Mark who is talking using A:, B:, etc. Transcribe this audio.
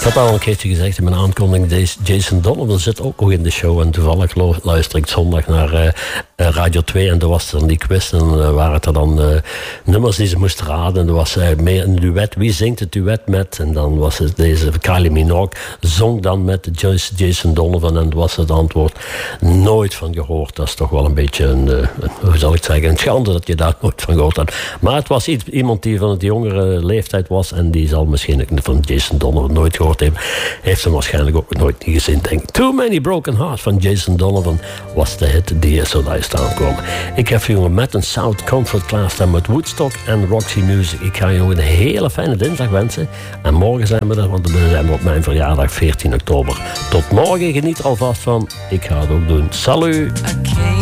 A: Ik had al een keertje gezegd in mijn aankondiging, Jason Donovan zit ook nog in de show. En toevallig luister ik zondag naar Radio 2 en er was dan die quiz. En waren het er dan nummers die ze moesten raden. En er was meer een duet. Wie zingt het duet met? En dan was het deze Kylie Minogue zong dan met Jason Donovan. En was het antwoord nooit van gehoord. Dat is toch wel een beetje hoe zal ik zeggen, een schande dat je daar nooit van gehoord had. Maar het was iemand die van de jongere leeftijd was. En die zal misschien van Jason Donovan nooit gehoord hebben. Heeft hem waarschijnlijk ook nooit niet gezien, denk ik. Too Many Broken Hearts van Jason Donovan was de hit die er zo daar staan kwam. Ik heb voor jongen met een South Comfort klaarstaan met Woodstock en Roxy Music. Ik ga je een hele fijne dinsdag wensen. En morgen zijn we er, want dan zijn we op mijn verjaardag 14 oktober. Tot morgen, geniet er alvast van. Ik ga het ook doen. Salut!